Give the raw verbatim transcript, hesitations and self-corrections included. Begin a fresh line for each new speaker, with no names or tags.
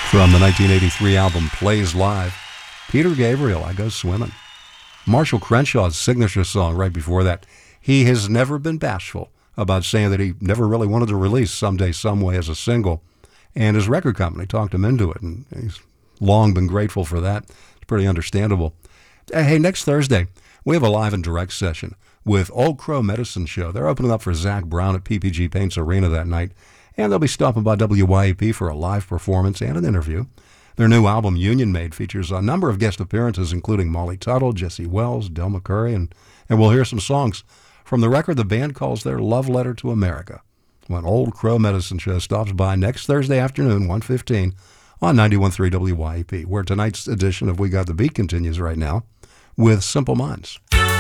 From the nineteen eighty-three album Plays Live, Peter Gabriel, I Go Swimming. Marshall Crenshaw's signature song right before that. He has never been bashful about saying that he never really wanted to release Someday, Someway as a single, and his record company talked him into it, and he's long been grateful for that. It's pretty understandable. Hey, next Thursday, we have a live and direct session with Old Crow Medicine Show. They're opening up for Zach Brown at P P G Paints Arena that night, and they'll be stopping by W Y A P for a live performance and an interview. Their new album, Union Made, features a number of guest appearances, including Molly Tuttle, Jesse Wells, Del McCurry, and, and we'll hear some songs from the record the band calls their love letter to America when Old Crow Medicine Show stops by next Thursday afternoon, one fifteen, on ninety-one point three W Y A P, where tonight's edition of We Got the Beat continues right now with Simple Minds.